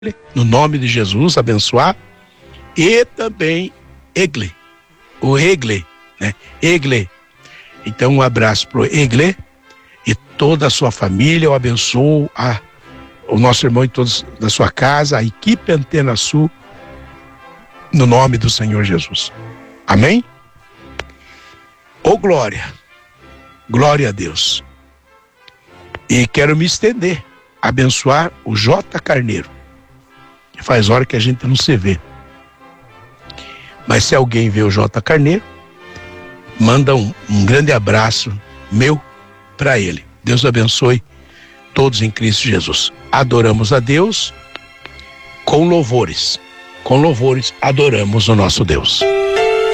no nome de Jesus, abençoar. E também Egle, o Egle, né? Egle. Então um abraço pro Egle e toda a sua família. Eu abençoo o nosso irmão e todos da sua casa, a equipe Antena Sul, no nome do Senhor Jesus. Amém? Ô glória, glória a Deus. E quero me estender, abençoar o J. Carneiro. Faz hora que a gente não se vê. Mas se alguém vê o J. Carneiro, manda um grande abraço meu para ele. Deus abençoe todos em Cristo Jesus. Adoramos a Deus com louvores. Com louvores adoramos o nosso Deus.